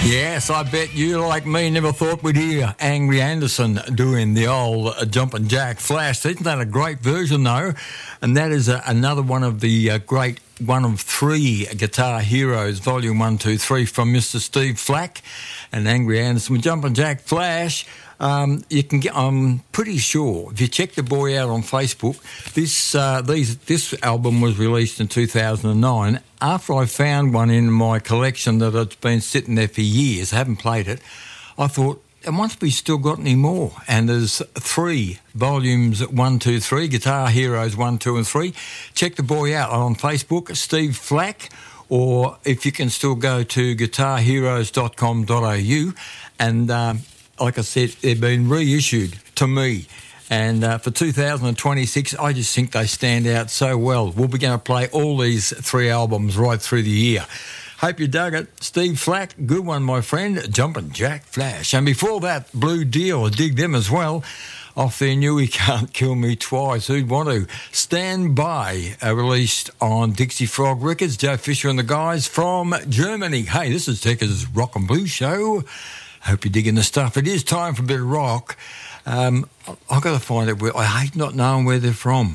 Yes, I bet you, like me, never thought we'd hear Angry Anderson doing the old Jumpin' Jack Flash. Isn't that a great version, though? And that is another one of the great one of three Guitar Heroes, Volume 1, 2, 3, from Mr. Steve Flack and Angry Anderson with Jumpin' Jack Flash. You can get. I'm pretty sure if you check the boy out on Facebook, this album was released in 2009. After I found one in my collection that had been sitting there for years, I haven't played it. I thought, it must be still got any more. And there's 3 volumes, 1, 2, 3, Guitar Heroes 1, 2 and 3. Check the boy out on Facebook, Steve Flack, or if you can still go to guitarheroes.com.au. And like I said, they've been reissued to me. And for 2026, I just think they stand out so well. We'll be going to play all these 3 albums right through the year. Hope you dug it. Steve Flack, good one, my friend. Jumpin' Jack Flash. And before that, Blue Deal, I dig them as well. Off their new He Can't Kill Me Twice. Who'd want to? Stand By, released on Dixie Frog Records. Joe Fisher and the guys from Germany. Hey, this is Tekka's Rock and Blues Show. Hope you're digging the stuff. It is time for a bit of rock. I've got to find out where. I hate not knowing where they're from.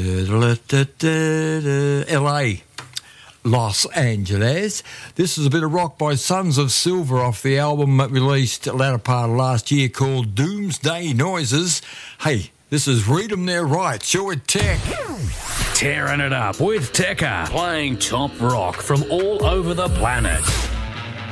L.A. Los Angeles. This is a bit of rock by Sons of Silver off the album released latter part of last year called Doomsday Noises. Hey, this is Read 'Em Their Rights. You're with Tech. Tearing it up with Tekka, playing top rock from all over the planet.